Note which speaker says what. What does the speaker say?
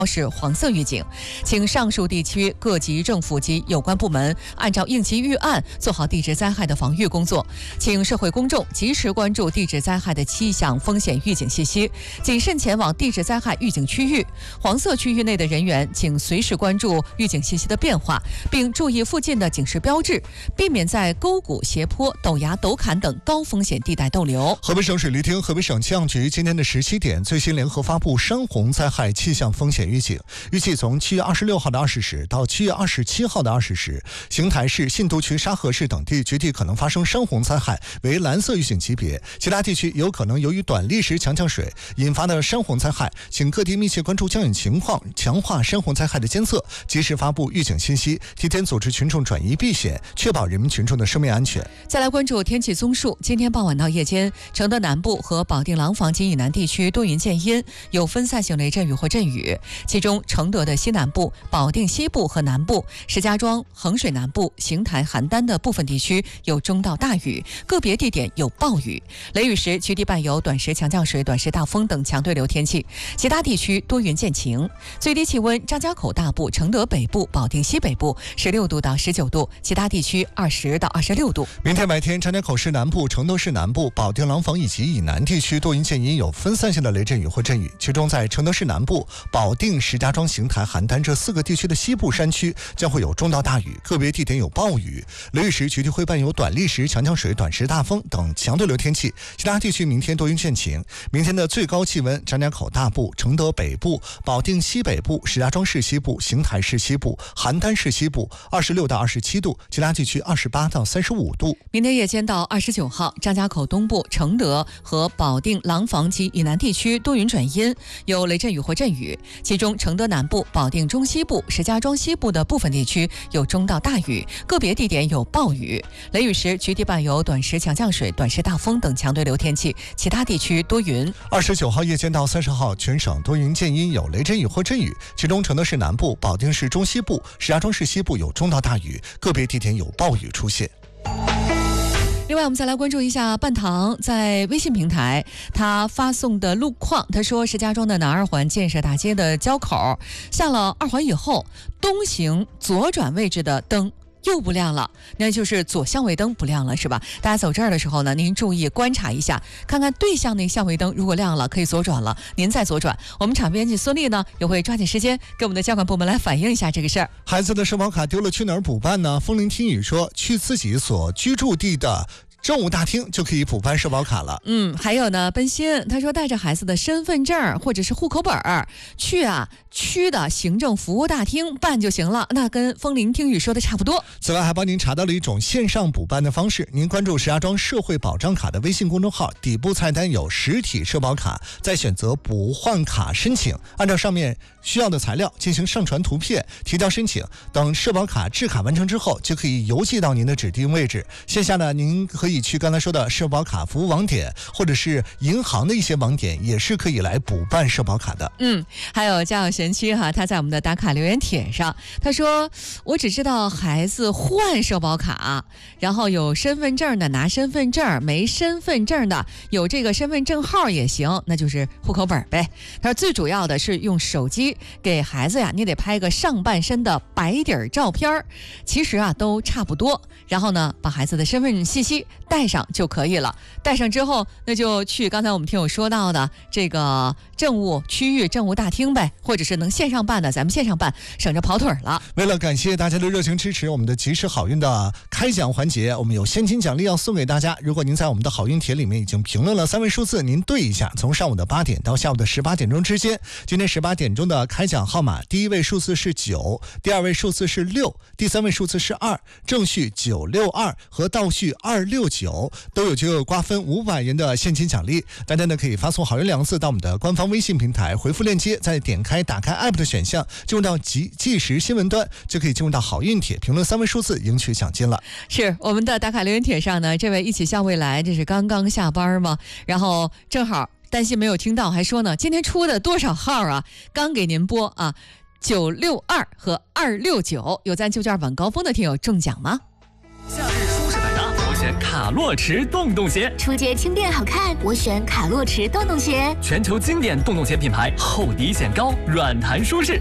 Speaker 1: 是黄色预警，请上述地区各级政府及有关部门按照应急预案做好地质灾害的防御工作，请社会公众及时关注地质灾害的气象风险预警信息，谨慎前往地质灾害预警区域。黄色区域内的人员请随时关注预警信息的变化，并注意附近的警示标志，避免在沟谷、斜坡、陡崖、陡坎等高风险地带逗留。
Speaker 2: 河北省水利厅、河北省气象局今天的17点最新联合发布山洪灾害气象风险预警，预计从7月26号的20时到7月27号的20时，邢台市、信都区、沙河市等地局地可能发生山洪灾害，为蓝色预警级别。其他地区有可能由于短砾石强降水引发的山洪灾害，请各地密切关注降雨情况，强化山洪灾害的监测，及时发布预警信息，提前组织群众转移避险，确保人民群众的生命安全。
Speaker 1: 再来关注天气综述，今天傍晚到夜间，承德南部和保定廊坊及以南地区多云见阴，有分散性雷阵雨或阵雨，其中承德的西南部、保定西部和南部、石家庄、衡水南部、邢台、邯郸的部分地区有中到大雨，个别地点有暴雨。雷雨时局地伴有短时强降水、短时大风等强对流天气，其他地区多云见晴。最低气温，张家口大部、承德北部、保定西北部16度到19度，其他地区20到26度。
Speaker 2: 明天白天，张家口市南部、承德市南部、保定廊坊以及以南地区多云见阴，有分散性的雷阵雨或阵雨，其中在承德市南部、保定、石家庄、邢台、邯郸这4个地区的西部山区将会有中到大雨，个别地点有暴雨。雷雨时局地会伴有短砾石强降水、短时大风等强对流天气，其他地区明天多云见晴。明天的最高气温，张家口大部、承德北部、保定西北部、石家庄市西部、邢台市西部、邯郸市西部26到27度，其他地区28到35度。
Speaker 1: 明天夜间到29号，张家口东部、承德和保定廊坊及以南地区多云转阴，有雷阵雨或阵雨，其中承德南部、保定中西部、石家庄西部的部分地区有中到大雨，个别地点有暴雨。雷雨时局地伴有短时强降水、短时大风等强对流天气，其他地区多云。
Speaker 2: 29号夜间到30号，全省多云见阴，有雷阵雨或阵雨，其中承德市南部、保定市中西部、石家庄市西部有中到大雨，个别地点有暴雨出现。
Speaker 1: 另外，我们再来关注一下半塘在微信平台他发送的路况。他说，石家庄的南2环建设大街的交口下了2环以后，东行左转位置的灯又不亮了，那就是左相位灯不亮了，是吧？大家走这儿的时候呢，您注意观察一下，看看对向那相位灯如果亮了，可以左转了，您再左转。我们场编辑孙丽呢，也会抓紧时间给我们的交管部门来反映一下这个事儿。
Speaker 2: 孩子的社保卡丢了去哪儿补办呢？风铃听雨说，去自己所居住地的政务大厅就可以补办社保卡了。
Speaker 1: 还有呢，奔新他说带着孩子的身份证或者是户口本去区的行政服务大厅办就行了，那跟风铃听雨说的差不多。
Speaker 2: 此外，还帮您查到了一种线上补办的方式，您关注石家庄社会保障卡的微信公众号，底部菜单有实体社保卡，再选择补换卡申请，按照上面需要的材料进行上传图片，提交申请，等社保卡制卡完成之后，就可以邮寄到您的指定位置。线下呢，您可以去刚才说的社保卡服务网点，或者是银行的一些网点，也是可以来补办社保卡的。
Speaker 1: 还有家有贤妻他在我们的打卡留言帖上，他说我只知道孩子换社保卡，然后有身份证的拿身份证，没身份证的有这个身份证号也行，那就是户口本呗。他说最主要的是用手机给孩子你得拍个上半身的白底照片，其实都差不多，然后呢把孩子的身份信息带上就可以了。带上之后，那就去刚才我们听友说到的这个政务区域政务大厅呗，或者是能线上办的咱们线上办，省着跑腿了。
Speaker 2: 为了感谢大家的热情支持，我们的及时好运的开奖环节，我们有现金奖励要送给大家。如果您在我们的好运帖里面已经评论了3位数字，您对一下，从上午的8点到下午的18点钟之间，今天18点钟的开奖号码，第1位数字是9，第2位数字是6，第3位数字是2，正序962和倒序269都有机会瓜分500元的现金奖励。大家呢可以发送好运2个字到我们的官方微信平台，回复链接，再点开打开 app 的选项，进入到即时新闻端，就可以进入到好运帖，评论3位数字，赢取奖金了。
Speaker 1: 是我们的打卡留言帖上呢，这位一起笑未来，这是刚刚下班嘛，然后正好担心没有听到，还说呢今天出的多少号刚给您播962和269，有咱9件晚高峰的听友中奖吗？
Speaker 3: 夏日舒适百搭，优先看卡洛驰洞洞鞋。
Speaker 4: 出街轻便好看，我选卡洛驰洞洞鞋。
Speaker 3: 全球经典洞洞鞋品牌，厚底显高，软弹舒适。